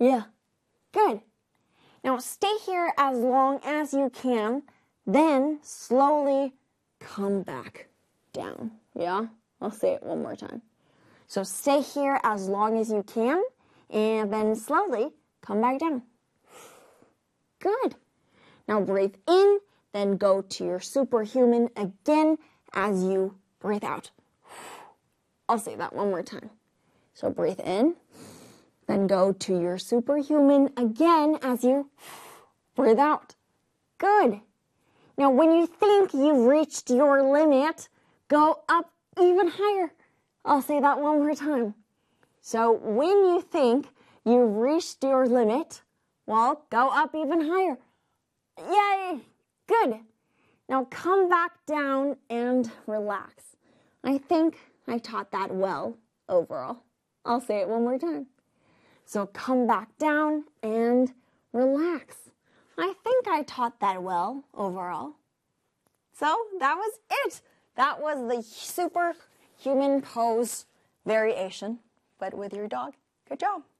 Yeah. Good. Now stay here as long as you can, then slowly come back down. Yeah? I'll say it one more time. So stay here as long as you can, and then slowly come back down. Good. Now breathe in, then go to your superhuman again as you breathe out. I'll say that one more time. So breathe in, then go to your superhuman again as you breathe out. Good. Now when you think you've reached your limit, go up even higher. I'll say that one more time. So when you think you've reached your limit, well, go up even higher. Yay! Good. Now come back down and relax. I think I taught that well overall. I'll say it one more time. So come back down and relax. I think I taught that well overall. So that was it. That was the superhuman pose variation, but with your dog. Good job.